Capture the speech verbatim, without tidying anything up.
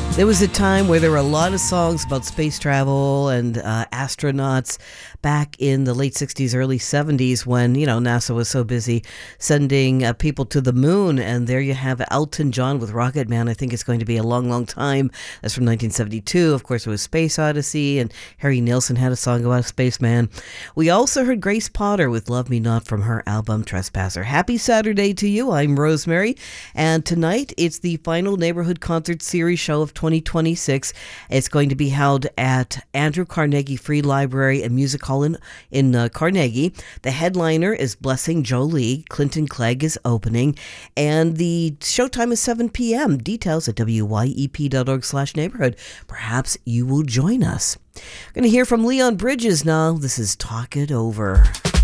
There was a time where there were a lot of songs about space travel and uh, astronauts back in the late sixties, early seventies when, you know, NASA was so busy sending uh, people to the moon. And there you have Elton John with Rocket Man. I think it's going to be a long, long time. That's from nineteen seventy-two. Of course, it was Space Odyssey, and Harry Nilsson had a song about a spaceman. We also heard Grace Potter with Love Me Not from her album Trespasser. Happy Saturday to you. I'm Rosemary. And tonight, it's the final Neighborhood Concert Series show of twenty twenty-six. It's going to be held at Andrew Carnegie Free Library and Music Hall in, in uh, Carnegie. The headliner is Blessing Jolie. Clinton Clegg is opening. And the showtime is seven p.m. Details at W Y E P dot org slash neighborhood. Perhaps you will join us. We're going to hear from Leon Bridges now. This is Talk It Over.